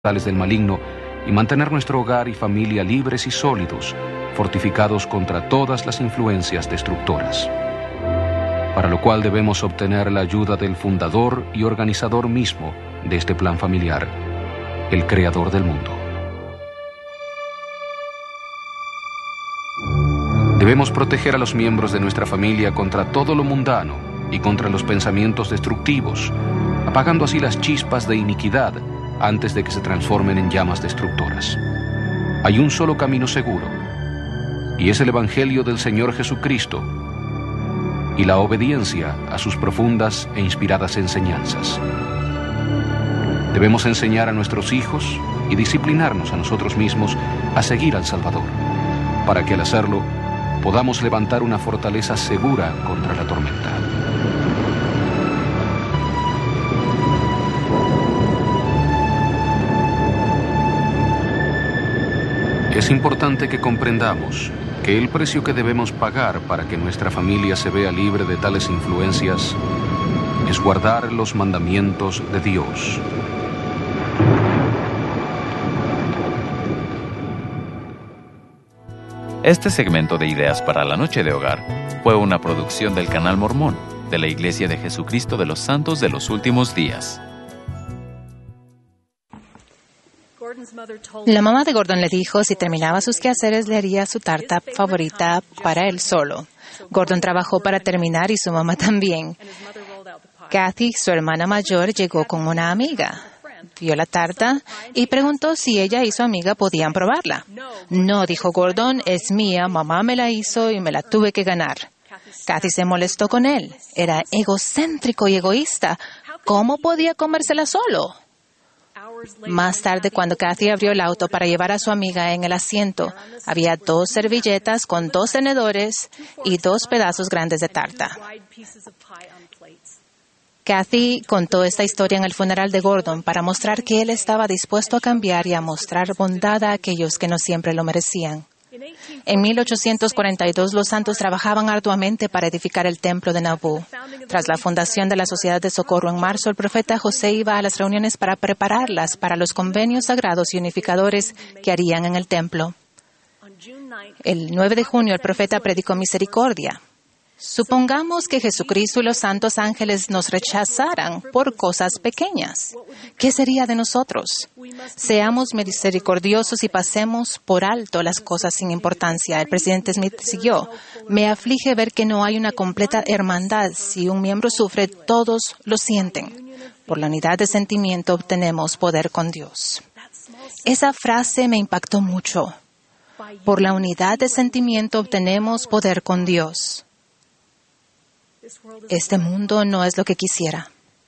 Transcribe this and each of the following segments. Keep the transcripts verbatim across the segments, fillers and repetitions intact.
del maligno y mantener nuestro hogar y familia libres y sólidos, fortificados contra todas las influencias destructoras. Para lo cual debemos obtener la ayuda del fundador y organizador mismo de este plan familiar, el Creador del mundo. Debemos proteger a los miembros de nuestra familia contra todo lo mundano y contra los pensamientos destructivos, apagando así las chispas de iniquidad antes de que se transformen en llamas destructoras. Hay un solo camino seguro, y es el Evangelio del Señor Jesucristo y la obediencia a sus profundas e inspiradas enseñanzas. Debemos enseñar a nuestros hijos y disciplinarnos a nosotros mismos a seguir al Salvador, para que al hacerlo podamos levantar una fortaleza segura contra la tormenta. Es importante que comprendamos que el precio que debemos pagar para que nuestra familia se vea libre de tales influencias es guardar los mandamientos de Dios. Este segmento de Ideas para la Noche de Hogar fue una producción del Canal Mormón de la Iglesia de Jesucristo de los Santos de los Últimos Días. La mamá de Gordon le dijo si terminaba sus quehaceres le haría su tarta favorita para él solo. Gordon trabajó para terminar y su mamá también. Kathy, su hermana mayor, llegó con una amiga. Vio la tarta y preguntó si ella y su amiga podían probarla. No, dijo Gordon, es mía, mamá me la hizo y me la tuve que ganar. Kathy se molestó con él. Era egocéntrico y egoísta. ¿Cómo podía comérsela solo? Más tarde, cuando Kathy abrió el auto para llevar a su amiga en el asiento, había dos servilletas con dos tenedores y dos pedazos grandes de tarta. Kathy contó esta historia en el funeral de Gordon para mostrar que él estaba dispuesto a cambiar y a mostrar bondad a aquellos que no siempre lo merecían. En mil ochocientos cuarenta y dos, los santos trabajaban arduamente para edificar el templo de Nauvoo. Tras la fundación de la Sociedad de Socorro en marzo, el profeta José iba a las reuniones para prepararlas para los convenios sagrados y unificadores que harían en el templo. El nueve de junio, el profeta predicó misericordia. Supongamos que Jesucristo y los santos ángeles nos rechazaran por cosas pequeñas. ¿Qué sería de nosotros? Seamos misericordiosos y pasemos por alto las cosas sin importancia. El presidente Smith siguió. Me aflige ver que no hay una completa hermandad. Si un miembro sufre, todos lo sienten. Por la unidad de sentimiento obtenemos poder con Dios. Esa frase me impactó mucho. Por la unidad de sentimiento obtenemos poder con Dios. Este mundo no es lo que quisiera.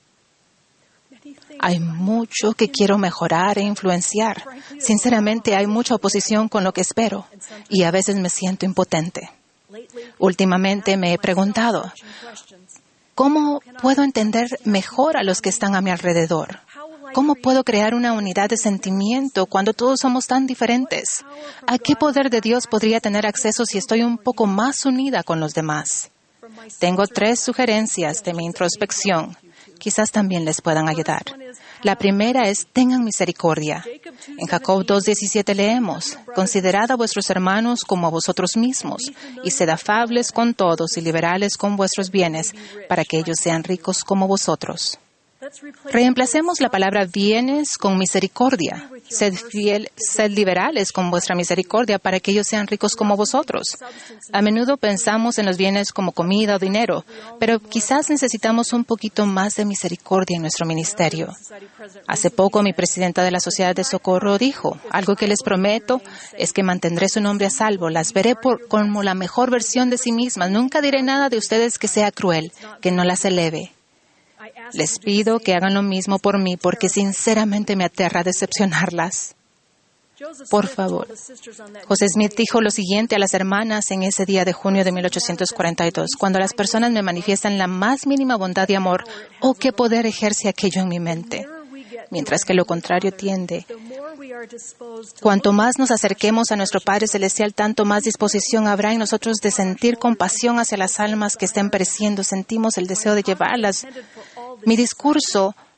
Hay mucho que quiero mejorar e influenciar. Sinceramente, hay mucha oposición con lo que espero y a veces me siento impotente. Últimamente me he preguntado, ¿cómo puedo entender mejor a los que están a mi alrededor? ¿Cómo puedo crear una unidad de sentimiento cuando todos somos tan diferentes? ¿A qué poder de Dios podría tener acceso si estoy un poco más unida con los demás? Tengo tres sugerencias de mi introspección. Quizás también les puedan ayudar. La primera es, tengan misericordia. En Jacob dos diecisiete leemos, considerad a vuestros hermanos como a vosotros mismos, y sed afables con todos y liberales con vuestros bienes, para que ellos sean ricos como vosotros. Reemplacemos la palabra bienes con misericordia. Sed fiel, sed liberales con vuestra misericordia para que ellos sean ricos como vosotros. A menudo pensamos en los bienes como comida o dinero, pero quizás necesitamos un poquito más de misericordia en nuestro ministerio. Hace poco mi presidenta de la Sociedad de Socorro dijo, algo que les prometo es que mantendré su nombre a salvo, las veré por, como la mejor versión de sí mismas. Nunca diré nada de ustedes que sea cruel, que no las eleve. Les pido que hagan lo mismo por mí porque sinceramente me aterra decepcionarlas. Por favor. José Smith dijo lo siguiente a las hermanas en ese día de junio de mil ochocientos cuarenta y dos. Cuando las personas me manifiestan la más mínima bondad y amor, oh, qué poder ejerce aquello en mi mente. Mientras que lo contrario tiende. Cuanto más nos acerquemos a nuestro Padre Celestial, tanto más disposición habrá en nosotros de sentir compasión hacia las almas que estén pereciendo. Sentimos el deseo de llevarlas. Mi discurso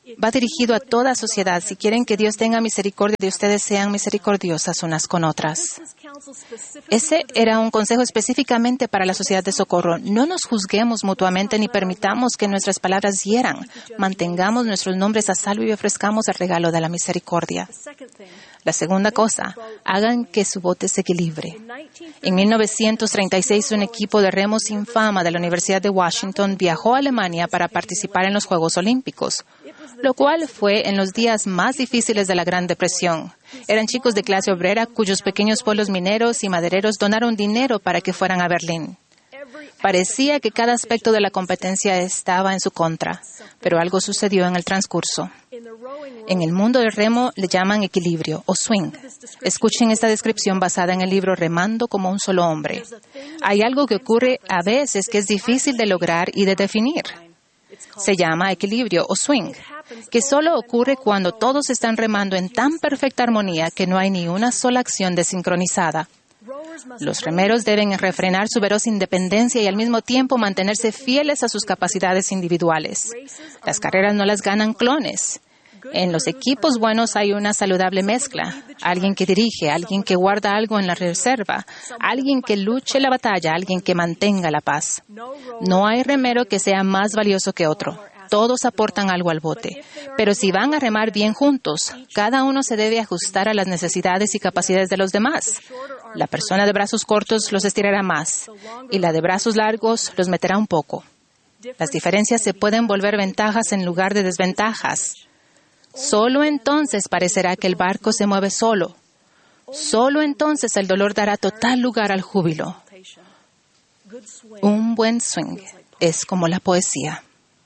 Va dirigido a toda sociedad. Si quieren que Dios tenga misericordia de ustedes, sean misericordiosas unas con otras. Ese era un consejo específicamente para la sociedad de Socorro. No nos juzguemos mutuamente ni permitamos que nuestras palabras hieran. Mantengamos nuestros nombres a salvo y ofrezcamos el regalo de la misericordia. La segunda cosa, hagan que su bote se equilibre. En mil novecientos treinta y seis, un equipo de remo sin fama de la Universidad de Washington viajó a Alemania para participar en los Juegos Olímpicos, lo cual fue en los días más difíciles de la Gran Depresión. Eran chicos de clase obrera cuyos pequeños pueblos mineros y madereros donaron dinero para que fueran a Berlín. Parecía que cada aspecto de la competencia estaba en su contra, pero algo sucedió en el transcurso. En el mundo del remo le llaman equilibrio o swing. Escuchen esta descripción basada en el libro Remando como un solo hombre. Hay algo que ocurre a veces que es difícil de lograr y de definir. Se llama equilibrio o swing, que solo ocurre cuando todos están remando en tan perfecta armonía que no hay ni una sola acción desincronizada. Los remeros deben refrenar su veloz independencia y al mismo tiempo mantenerse fieles a sus capacidades individuales. Las carreras no las ganan clones. En los equipos buenos hay una saludable mezcla. Alguien que dirige, alguien que guarda algo en la reserva, alguien que luche la batalla, alguien que mantenga la paz. No hay remero que sea más valioso que otro. Todos aportan algo al bote. Pero si van a remar bien juntos, cada uno se debe ajustar a las necesidades y capacidades de los demás. La persona de brazos cortos los estirará más y la de brazos largos los meterá un poco. Las diferencias se pueden volver ventajas en lugar de desventajas. Solo entonces parecerá que el barco se mueve solo. Solo entonces el dolor dará total lugar al júbilo. Un buen swing es como la poesía.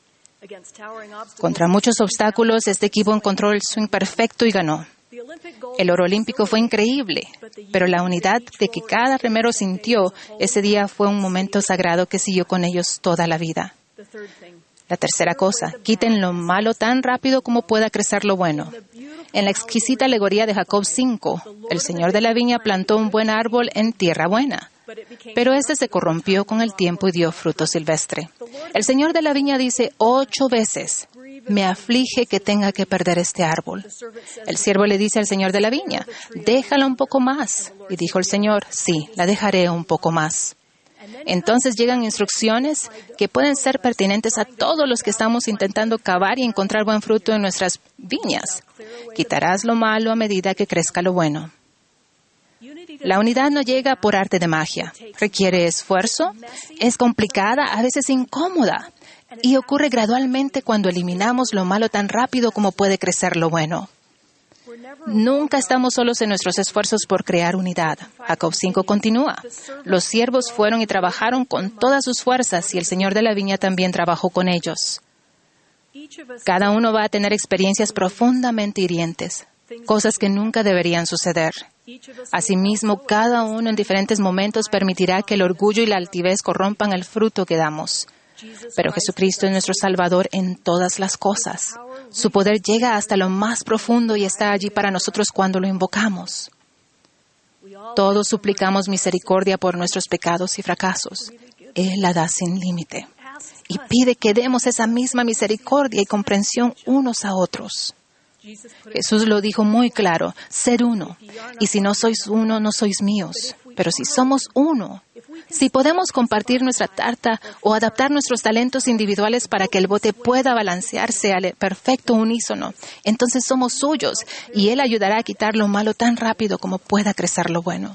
Contra muchos obstáculos, este equipo encontró el swing perfecto y ganó. El oro olímpico fue increíble, pero la unidad de que cada remero sintió ese día fue un momento sagrado que siguió con ellos toda la vida. La tercera cosa, quiten lo malo tan rápido como pueda crecer lo bueno. En la exquisita alegoría de Jacob cinco, el Señor de la viña plantó un buen árbol en tierra buena, pero este se corrompió con el tiempo y dio fruto silvestre. El Señor de la viña dice ocho veces, me aflige que tenga que perder este árbol. El siervo le dice al Señor de la viña, déjala un poco más. Y dijo el Señor, sí, la dejaré un poco más. Entonces llegan instrucciones que pueden ser pertinentes a todos los que estamos intentando cavar y encontrar buen fruto en nuestras viñas. Quitarás lo malo a medida que crezca lo bueno. La unidad no llega por arte de magia. Requiere esfuerzo, es complicada, a veces incómoda, y ocurre gradualmente cuando eliminamos lo malo tan rápido como puede crecer lo bueno. Nunca estamos solos en nuestros esfuerzos por crear unidad. Jacob cinco continúa. Los siervos fueron y trabajaron con todas sus fuerzas y el Señor de la viña también trabajó con ellos. Cada uno va a tener experiencias profundamente hirientes, cosas que nunca deberían suceder. Asimismo, cada uno en diferentes momentos permitirá que el orgullo y la altivez corrompan el fruto que damos. Pero Jesucristo es nuestro Salvador en todas las cosas. Su poder llega hasta lo más profundo y está allí para nosotros cuando lo invocamos. Todos suplicamos misericordia por nuestros pecados y fracasos. Él la da sin límite. Y pide que demos esa misma misericordia y comprensión unos a otros. Jesús lo dijo muy claro, ser uno. Y si no sois uno, no sois míos. Pero si somos uno, si podemos compartir nuestra tarta o adaptar nuestros talentos individuales para que el bote pueda balancearse al perfecto unísono, entonces somos suyos y Él ayudará a quitar lo malo tan rápido como pueda crecer lo bueno.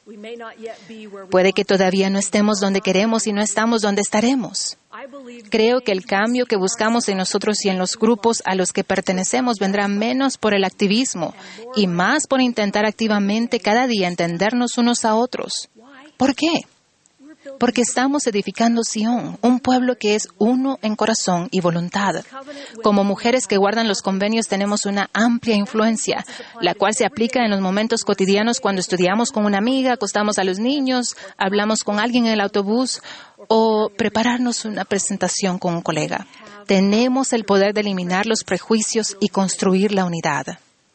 Puede que todavía no estemos donde queremos y no estamos donde estaremos. Creo que el cambio que buscamos en nosotros y en los grupos a los que pertenecemos vendrá menos por el activismo y más por intentar activamente cada día entendernos unos a otros. ¿Por qué? Porque estamos edificando Sion, un pueblo que es uno en corazón y voluntad. Como mujeres que guardan los convenios tenemos una amplia influencia, la cual se aplica en los momentos cotidianos cuando estudiamos con una amiga, acostamos a los niños, hablamos con alguien en el autobús o prepararnos una presentación con un colega. Tenemos el poder de eliminar los prejuicios y construir la unidad.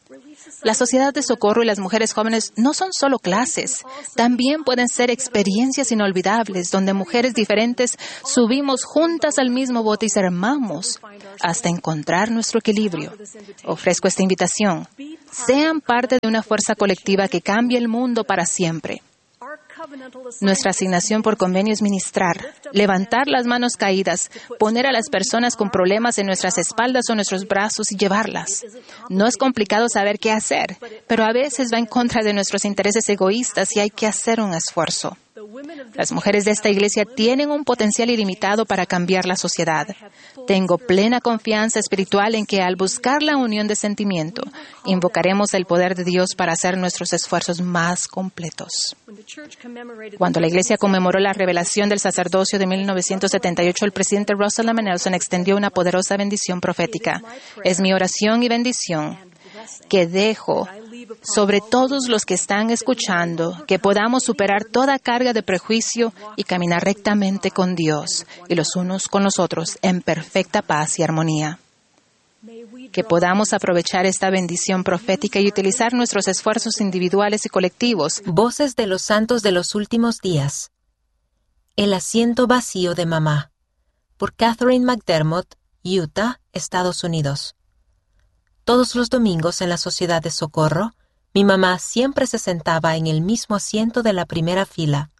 La Sociedad de Socorro y las mujeres jóvenes no son solo clases, también pueden ser experiencias inolvidables donde mujeres diferentes subimos juntas al mismo bote y se remamos hasta encontrar nuestro equilibrio. Ofrezco esta invitación. Sean parte de una fuerza colectiva que cambie el mundo para siempre. Nuestra asignación por convenio es ministrar, levantar las manos caídas, poner a las personas con problemas en nuestras espaldas o nuestros brazos y llevarlas. No es complicado saber qué hacer, pero a veces va en contra de nuestros intereses egoístas y hay que hacer un esfuerzo. Las mujeres de esta iglesia tienen un potencial ilimitado para cambiar la sociedad. Tengo plena confianza espiritual en que al buscar la unión de sentimiento, invocaremos el poder de Dios para hacer nuestros esfuerzos más completos. Cuando la iglesia conmemoró la revelación del sacerdocio de mil novecientos setenta y ocho, el presidente Russell M. Nelson extendió una poderosa bendición profética. Es mi oración y bendición que dejo sobre todos los que están escuchando, que podamos superar toda carga de prejuicio y caminar rectamente con Dios y los unos con los otros en perfecta paz y armonía. Que podamos aprovechar esta bendición profética y utilizar nuestros esfuerzos individuales y colectivos. Voces de los santos de los últimos días. El asiento vacío de mamá. Por Catherine McDermott, Utah, Estados Unidos. Todos los domingos en la Sociedad de Socorro, mi mamá siempre se sentaba en el mismo asiento de la primera fila.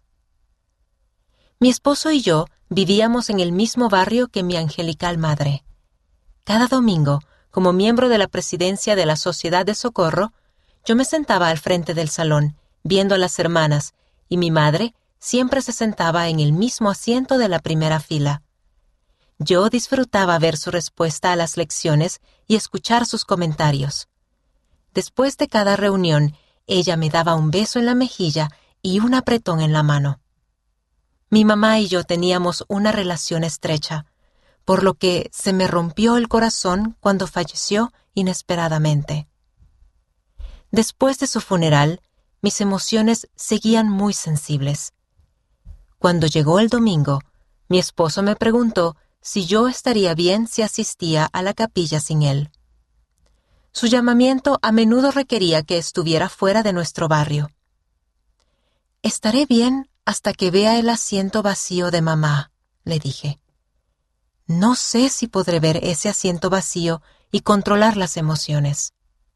Mi esposo y yo vivíamos en el mismo barrio que mi angelical madre. Cada domingo, como miembro de la presidencia de la Sociedad de Socorro, yo me sentaba al frente del salón, viendo a las hermanas, y mi madre siempre se sentaba en el mismo asiento de la primera fila. Yo disfrutaba ver su respuesta a las lecciones y escuchar sus comentarios. Después de cada reunión, ella me daba un beso en la mejilla y un apretón en la mano. Mi mamá y yo teníamos una relación estrecha, por lo que se me rompió el corazón cuando falleció inesperadamente. Después de su funeral, mis emociones seguían muy sensibles. Cuando llegó el domingo, mi esposo me preguntó si yo estaría bien si asistía a la capilla sin él. Su llamamiento a menudo requería que estuviera fuera de nuestro barrio. «Estaré bien hasta que vea el asiento vacío de mamá», le dije. «No sé si podré ver ese asiento vacío y controlar las emociones».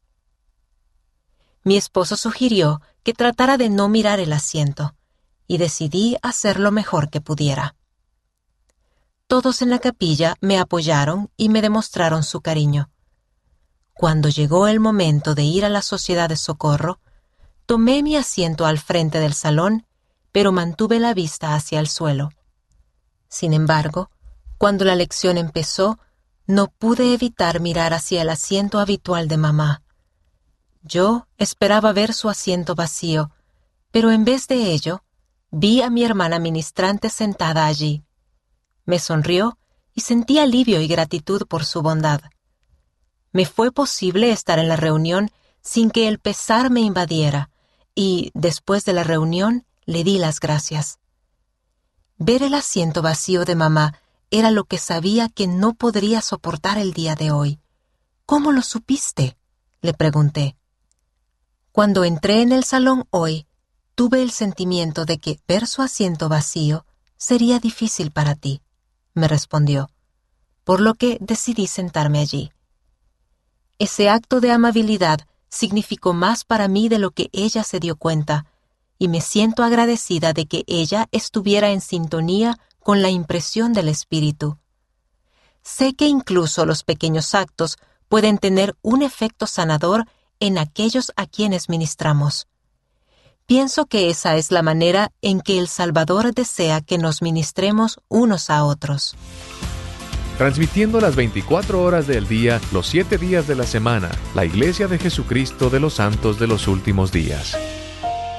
Mi esposo sugirió que tratara de no mirar el asiento, y decidí hacer lo mejor que pudiera. Todos en la capilla me apoyaron y me demostraron su cariño. Cuando llegó el momento de ir a la Sociedad de Socorro, tomé mi asiento al frente del salón, pero mantuve la vista hacia el suelo. Sin embargo, cuando la lección empezó, no pude evitar mirar hacia el asiento habitual de mamá. Yo esperaba ver su asiento vacío, pero en vez de ello, vi a mi hermana ministrante sentada allí. Me sonrió y sentí alivio y gratitud por su bondad. Me fue posible estar en la reunión sin que el pesar me invadiera, y, después de la reunión, le di las gracias. Ver el asiento vacío de mamá era lo que sabía que no podría soportar el día de hoy. «¿Cómo lo supiste?», le pregunté. Cuando entré en el salón hoy, tuve el sentimiento de que ver su asiento vacío sería difícil para ti, me respondió, por lo que decidí sentarme allí. Ese acto de amabilidad significó más para mí de lo que ella se dio cuenta, y me siento agradecida de que ella estuviera en sintonía con la impresión del Espíritu. Sé que incluso los pequeños actos pueden tener un efecto sanador en aquellos a quienes ministramos. Pienso que esa es la manera en que el Salvador desea que nos ministremos unos a otros. Transmitiendo las veinticuatro horas del día, los siete días de la semana, la Iglesia de Jesucristo de los Santos de los Últimos Días.